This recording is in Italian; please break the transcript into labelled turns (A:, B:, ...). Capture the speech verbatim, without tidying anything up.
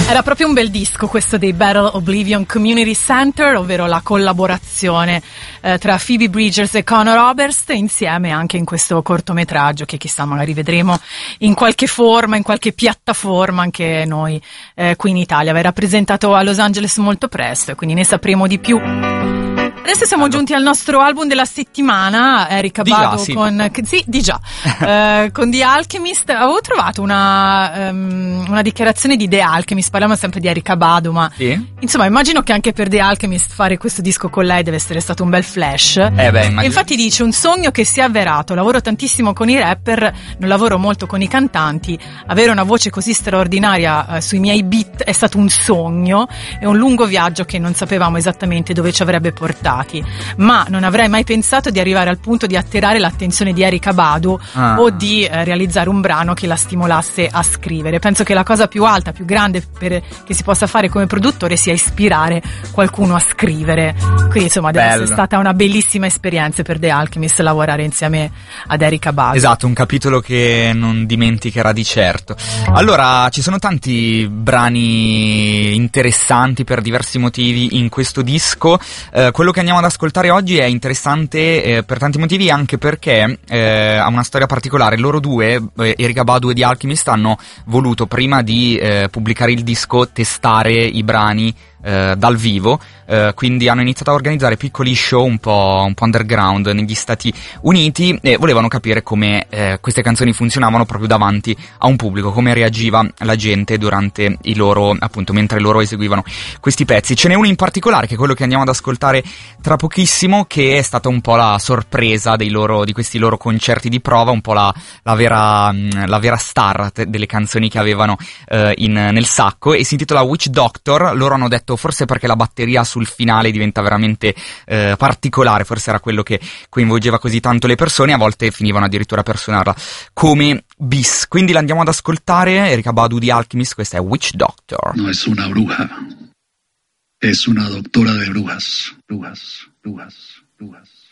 A: Era proprio un bel disco questo dei Battle Oblivion Community Center, ovvero la collaborazione eh, tra Phoebe Bridgers e Conor Oberst, insieme anche in questo cortometraggio che chissà magari vedremo in qualche forma, in qualche piattaforma anche noi eh, qui in Italia. Verrà presentato a Los Angeles molto presto e quindi ne sapremo di più. Adesso siamo allora. giunti al nostro album della settimana, Erykah Badu sì. con sì, di già, eh, con The Alchemist. Avevo trovato una um, una dichiarazione di The Alchemist, parliamo sempre di Erykah Badu, ma sì. insomma immagino che anche per The Alchemist fare questo disco con lei deve essere stato un bel flash.
B: Eh beh,
A: e infatti dice: un sogno che si è avverato, lavoro tantissimo con i rapper, non lavoro molto con i cantanti, avere una voce così straordinaria eh, sui miei beat è stato un sogno e un lungo viaggio che non sapevamo esattamente dove ci avrebbe portato. Ma non avrei mai pensato di arrivare al punto di attirare l'attenzione di Erykah Badu ah. o di eh, realizzare un brano che la stimolasse a scrivere. Penso che la cosa più alta, più grande per, che si possa fare come produttore sia ispirare qualcuno a scrivere. Quindi insomma deve Bello. essere stata una bellissima esperienza per The Alchemist lavorare insieme ad Erykah Badu.
B: Esatto, un capitolo che non dimenticherà di certo. Allora, ci sono tanti brani interessanti per diversi motivi in questo disco. Eh, quello che andiamo ad ascoltare oggi è interessante eh, per tanti motivi, anche perché eh, ha una storia particolare. Loro due, eh, Erykah Badu e The Alchemist, hanno voluto prima di eh, pubblicare il disco testare i brani eh, dal vivo, eh, quindi hanno iniziato a organizzare piccoli show un po', un po' underground negli Stati Uniti e volevano capire come eh, queste canzoni funzionavano proprio davanti a un pubblico, come reagiva la gente durante i loro, appunto, mentre loro eseguivano questi pezzi. Ce n'è uno in particolare che è quello che andiamo ad ascoltare tra pochissimo, che è stata un po' la sorpresa dei loro, di questi loro concerti di prova, un po' la, la vera la vera star te, delle canzoni che avevano eh, in, nel sacco, e si intitola Witch Doctor. Loro hanno detto forse perché la batteria sul finale diventa veramente eh, particolare, forse era quello che coinvolgeva così tanto le persone, a volte finivano addirittura per suonarla come bis. Quindi l'andiamo ad ascoltare, Erykah Badu di Alchemist, questa è Witch Doctor.
C: No es una bruja, es una doctora de brujas, brujas, brujas, brujas.